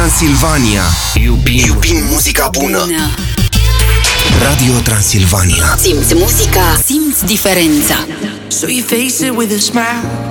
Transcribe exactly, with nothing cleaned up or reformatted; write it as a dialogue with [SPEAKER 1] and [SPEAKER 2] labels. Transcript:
[SPEAKER 1] Transilvania. Iubim, Iubim muzica bună. bună. Radio Transilvania.
[SPEAKER 2] Simți muzica, simți diferența.
[SPEAKER 3] So you face it with a smile.